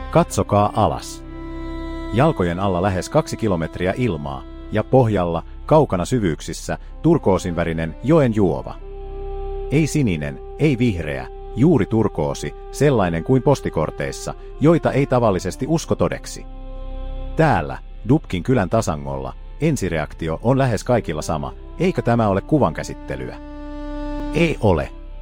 Katsokaa alas. Jalkojen alla lähes 2 kilometriä ilmaa ja pohjalla, kaukana syvyyksissä, turkoosinvärinen joen juova. Ei sininen, ei vihreä, juuri turkoosi, sellainen kuin postikorteissa, joita ei tavallisesti usko todeksi. Täällä, Dubkin kylän tasangolla, ensireaktio on lähes kaikilla sama, eikö tämä ole kuvankäsittelyä? Ei ole.